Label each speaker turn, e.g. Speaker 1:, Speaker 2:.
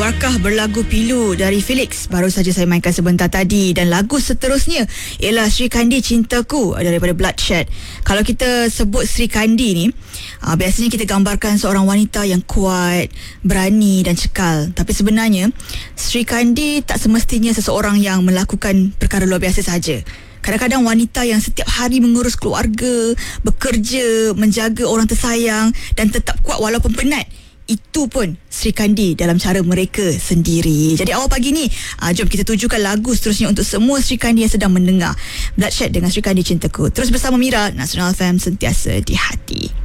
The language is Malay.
Speaker 1: Warkah berlagu Pilu dari Felix baru saja saya mainkan sebentar tadi, dan lagu seterusnya ialah Sri Kandi Cintaku daripada Bloodshed. Kalau kita sebut Sri Kandi ni, biasanya kita gambarkan seorang wanita yang kuat, berani dan cekal. Tapi sebenarnya Sri Kandi tak semestinya seseorang yang melakukan perkara luar biasa saja. Kadang-kadang wanita yang setiap hari mengurus keluarga, bekerja, menjaga orang tersayang dan tetap kuat walaupun penat, itu pun Sri Kandi dalam cara mereka sendiri. Jadi awal pagi ni, jom kita tujukan lagu seterusnya untuk semua Sri Kandi yang sedang mendengar. Bloodshed dengan Sri Kandi Cintaku. Terus bersama Mira, Nasional FM, sentiasa di hati.